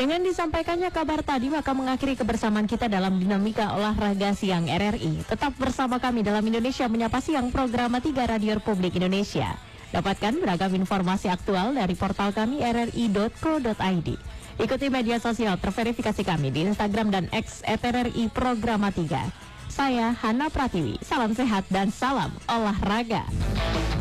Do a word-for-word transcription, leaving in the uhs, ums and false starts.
Dengan disampaikannya kabar tadi, maka mengakhiri kebersamaan kita dalam dinamika olahraga siang R R I. Tetap bersama kami dalam Indonesia Menyapa Siang, program tiga Radio Republik Indonesia. Dapatkan beragam informasi aktual dari portal kami r r i dot co dot i d. Ikuti media sosial terverifikasi kami di Instagram dan X at R R I Programa tiga. Saya Hana Pratiwi, salam sehat dan salam olahraga.